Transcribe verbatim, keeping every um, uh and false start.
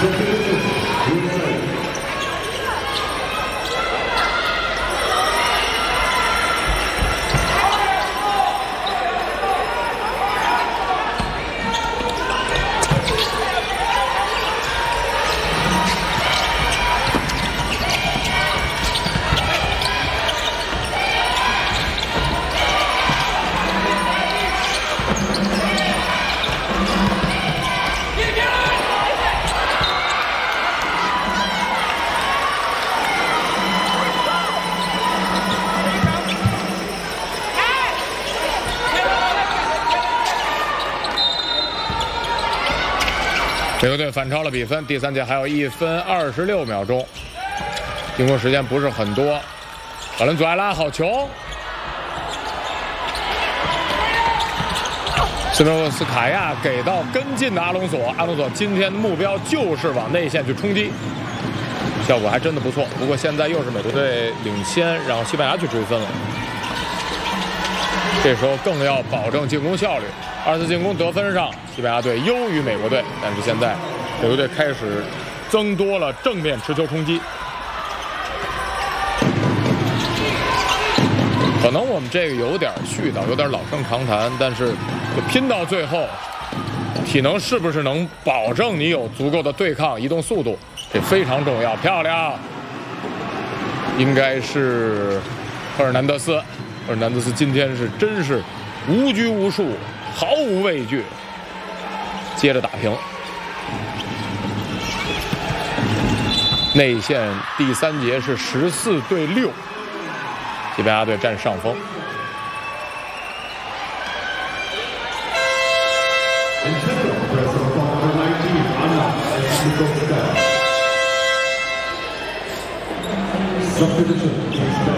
美国队反超了比分，第三节还有一分二十六秒钟，进攻时间不是很多。瓦伦祖埃拉好球，斯诺沃斯卡亚给到跟进的阿隆索，阿隆索今天的目标就是往内线去冲击，效果还真的不错。不过现在又是美国队领先，让西班牙去追分了。这时候更要保证进攻效率。二次进攻得分上，西班牙队优于美国队，但是现在美国队开始增多了正面持球冲击。可能我们这个有点絮叨，有点老生常谈，但是就拼到最后，体能是不是能保证你有足够的对抗移动速度，这非常重要。漂亮，应该是赫尔南德斯。赫尔南德斯今天是真是无拘无束，毫无畏惧，接着打平。内线第三节是十四对六，西班牙队占上风。 Subdivision